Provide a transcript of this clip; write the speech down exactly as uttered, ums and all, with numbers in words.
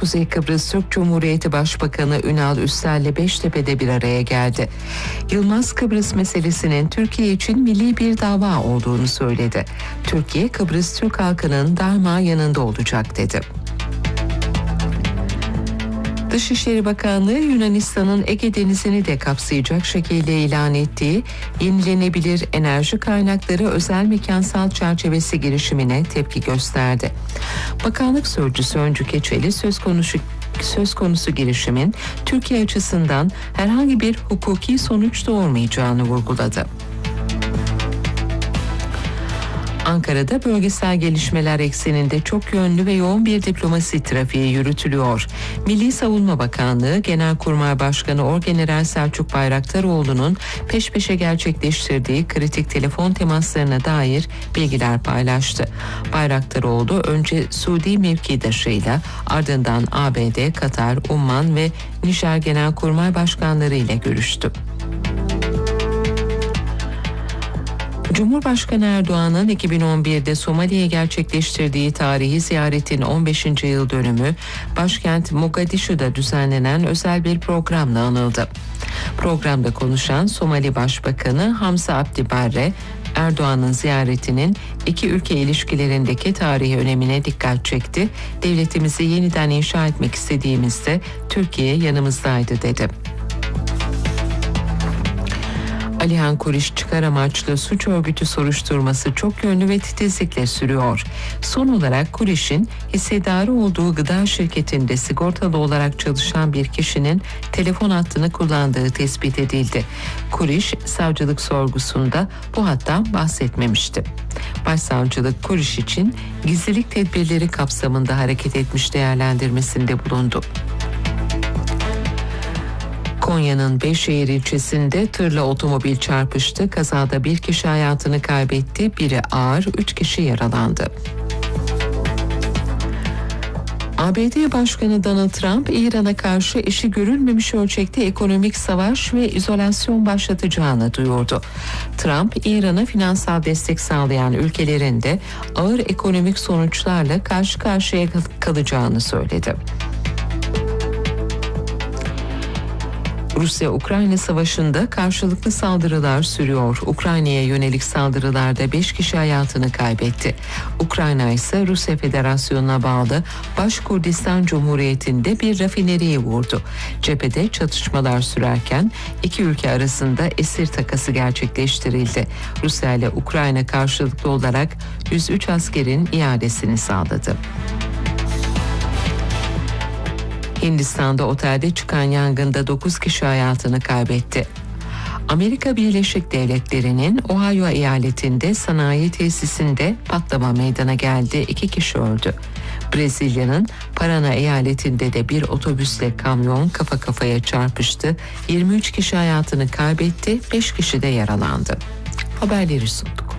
Kuzey Kıbrıs Türk Cumhuriyeti Başbakanı Ünal Üstel'le Beştepe'de bir araya geldi. Yılmaz Kıbrıs meselesinin Türkiye için milli bir dava olduğunu söyledi. Türkiye, Kıbrıs Türk halkının daima yanında olacak dedi. Dışişleri Bakanlığı Yunanistan'ın Ege Denizi'ni de kapsayacak şekilde ilan ettiği yenilenebilir enerji kaynakları özel mekansal çerçevesi girişimine tepki gösterdi. Bakanlık sözcüsü Öncü Keçeli söz konusu söz konusu girişimin Türkiye açısından herhangi bir hukuki sonuç doğurmayacağını vurguladı. Ankara'da bölgesel gelişmeler ekseninde çok yönlü ve yoğun bir diplomasi trafiği yürütülüyor. Milli Savunma Bakanlığı Genelkurmay Başkanı Orgeneral Selçuk Bayraktaroğlu'nun peş peşe gerçekleştirdiği kritik telefon temaslarına dair bilgiler paylaştı. Bayraktaroğlu önce Suudi mevkidaşıyla, ardından A B D, Katar, Umman ve Nijer Genelkurmay Başkanları ile görüştü. Cumhurbaşkanı Erdoğan'ın iki bin on birde Somali'ye gerçekleştirdiği tarihi ziyaretin on beşinci yıl dönümü başkent Mogadishu'da düzenlenen özel bir programla anıldı. Programda konuşan Somali Başbakanı Hamza Abdi Barre, Erdoğan'ın ziyaretinin iki ülke ilişkilerindeki tarihi önemine dikkat çekti. Devletimizi yeniden inşa etmek istediğimizde Türkiye yanımızdaydı dedi. Alihan Kuriş çıkar amaçlı suç örgütü soruşturması çok yönlü ve titizlikle sürüyor. Son olarak Kuriş'in hissedarı olduğu gıda şirketinde sigortalı olarak çalışan bir kişinin telefon hattını kullandığı tespit edildi. Kuriş savcılık sorgusunda bu hattan bahsetmemişti. Başsavcılık Kuriş için gizlilik tedbirleri kapsamında hareket etmiş değerlendirmesinde bulundu. Konya'nın Beyşehir ilçesinde tırla otomobil çarpıştı. Kazada bir kişi hayatını kaybetti, biri ağır, üç kişi yaralandı. A B D Başkanı Donald Trump, İran'a karşı eşi görülmemiş ölçekte ekonomik savaş ve izolasyon başlatacağını duyurdu. Trump, İran'a finansal destek sağlayan ülkelerin de ağır ekonomik sonuçlarla karşı karşıya kalacağını söyledi. Rusya-Ukrayna savaşında karşılıklı saldırılar sürüyor. Ukrayna'ya yönelik saldırılarda beş kişi hayatını kaybetti. Ukrayna ise Rusya Federasyonu'na bağlı Başkurdistan Cumhuriyeti'nde bir rafineriyi vurdu. Cephede çatışmalar sürerken iki ülke arasında esir takası gerçekleştirildi. Rusya ile Ukrayna karşılıklı olarak yüz üç askerin iadesini sağladı. Hindistan'da otelde çıkan yangında dokuz kişi hayatını kaybetti. Amerika Birleşik Devletleri'nin Ohio eyaletinde sanayi tesisinde patlama meydana geldi. İki kişi öldü. Brezilya'nın Paraná eyaletinde de bir otobüsle kamyon kafa kafaya çarpıştı. yirmi üç kişi hayatını kaybetti, beş kişi de yaralandı. Haberleri sunduk.